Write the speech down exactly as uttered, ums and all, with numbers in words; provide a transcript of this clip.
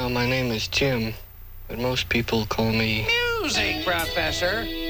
Well, my name is Jim, but most people call me... Music, Professor.